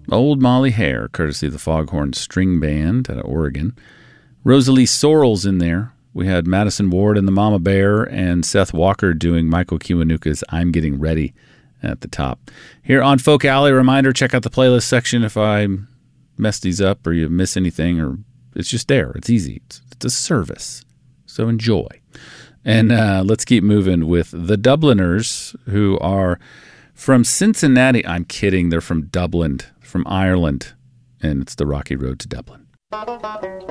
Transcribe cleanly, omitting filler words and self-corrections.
Old Molly Hare, courtesy of the Foghorn String Band out of Oregon. Rosalie Sorrell's in there. We had Madison Ward and the Mama Bear and Seth Walker doing Michael Kiwanuka's I'm Getting Ready at the top. Here on Folk Alley, reminder, check out the playlist section if I mess these up or you miss anything, or it's just there. It's easy. It's a service. So enjoy. And let's keep moving with the Dubliners, who are from Cincinnati. I'm kidding. They're from Dublin, from Ireland, and it's the Rocky Road to Dublin.